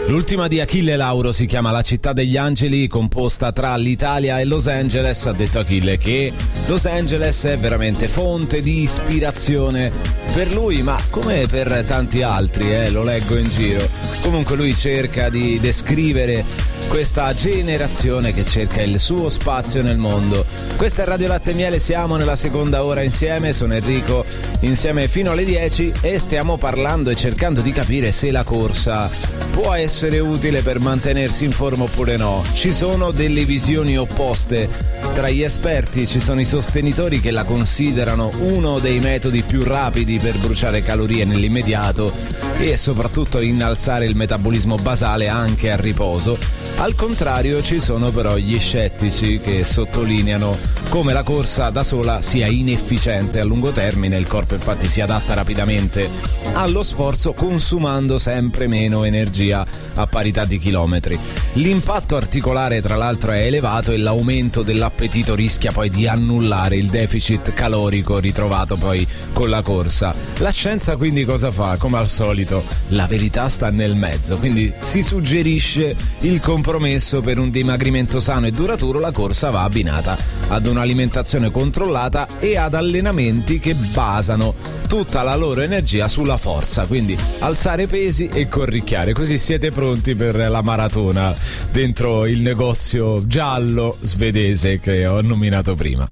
L'ultima di Achille Lauro si chiama La città degli angeli, composta tra l'Italia e Los Angeles. Ha detto Achille che Los Angeles è veramente fonte di ispirazione per lui, ma come per tanti altri, lo leggo in giro. Comunque lui cerca di descrivere questa generazione che cerca il suo spazio nel mondo. Questa è Radio Latte e Miele, siamo nella seconda ora insieme, sono Enrico, insieme fino alle 10 e stiamo parlando e cercando di capire se la corsa può essere utile per mantenersi in forma oppure no. Ci sono delle visioni opposte tra gli esperti, ci sono i sostenitori che la considerano uno dei metodi più rapidi per bruciare calorie nell'immediato e soprattutto innalzare il metabolismo basale anche a riposo. Al contrario ci sono però gli scettici che sottolineano come la corsa da sola sia inefficiente a lungo termine, il corpo infatti si adatta rapidamente allo sforzo consumando sempre meno energia a parità di chilometri. L'impatto articolare tra l'altro è elevato e l'aumento dell'appetito rischia poi di annullare il deficit calorico ritrovato poi con la corsa. La scienza quindi cosa fa? Come al solito la verità sta nel mezzo, quindi si suggerisce il compromesso per un dimagrimento sano e duraturo. La corsa va abbinata ad un'alimentazione controllata e ad allenamenti che basano tutta la loro energia sulla forza, quindi alzare pesi e corricchiare, così siete pronti per la maratona dentro il negozio giallo svedese che ho nominato prima.